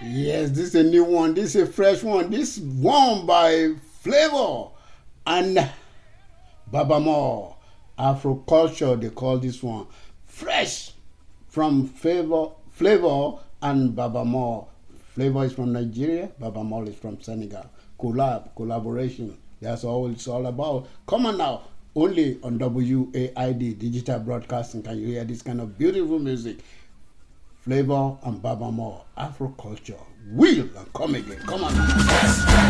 Yes, this is a new one. This is a fresh one. This one by Flavor and Babamore. Afroculture, they call this one. Fresh from Flavor and Babamore. Flavor is from Nigeria. Babamore is from Senegal. Collaboration. That's all it's all about. Come on now. Only on WAID Digital Broadcasting can you hear this kind of beautiful music. Flavor and Babamore, Afroculture. Will and come again. Come on.